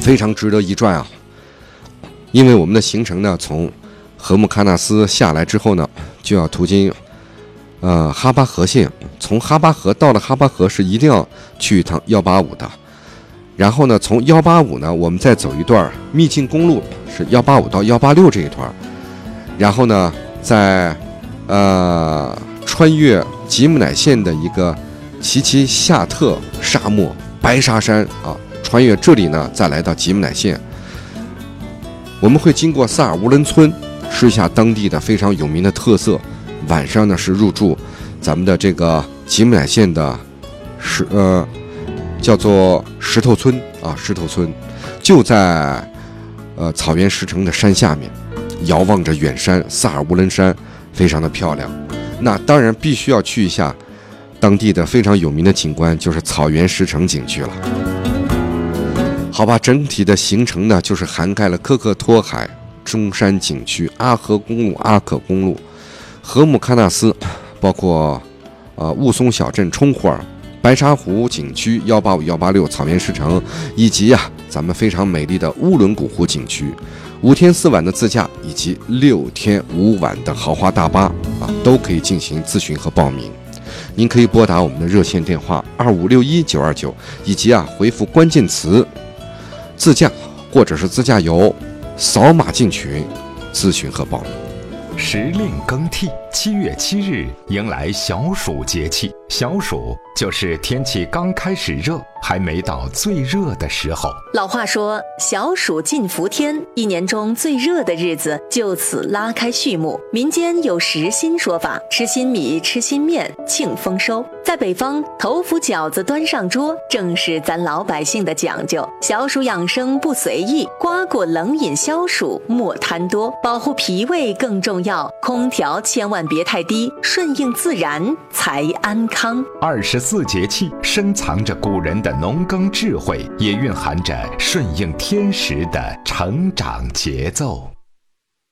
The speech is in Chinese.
非常值得一转啊。因为我们的行程呢，从禾木喀纳斯下来之后呢，就要途经哈巴河县。从哈巴河到了哈巴河是一定要去一趟185的。然后呢，从185呢，我们再走一段秘境公路，是185到186这一段。然后呢，在穿越吉木乃县的一个奇奇夏特沙漠白沙山啊，穿越这里呢，再来到吉木乃县。我们会经过萨尔乌伦村，吃下当地的非常有名的特色。晚上呢是入住咱们的这个吉木乃县的叫做石头村啊，石头村就在草原石城的山下面，遥望着远山萨尔乌伦山，非常的漂亮。那当然必须要去一下当地的非常有名的景观，就是草原石城景区了。好吧，整体的行程呢，就是涵盖了科克托海、中山景区、阿河公路、阿可公路、禾木喀纳斯，包括雾凇小镇、冲呼尔、白沙湖景区、185、186草原石城，以及咱们非常美丽的乌伦古湖景区，5天4晚的自驾，以及6天5晚的豪华大巴都可以进行咨询和报名。您可以拨打我们的热线电话2561-929，以及回复关键词自驾或者是自驾游，扫码进群咨询和报名。 时令更替，7月7日迎来小暑节气。小暑就是天气刚开始热，还没到最热的时候。 老话说，小暑尽伏天，一年中最热的日子就此拉开序幕。民间有时新说法，吃新米，吃新面，庆丰收。在北方，头伏饺子端上桌，正是咱老百姓的讲究。小暑养生不随意，瓜果冷饮消暑莫贪多，保护脾胃更重要。空调千万别太低，顺应自然才安康。 24节气深藏着古人的农耕智慧，也蕴含着顺应天时的成长节奏。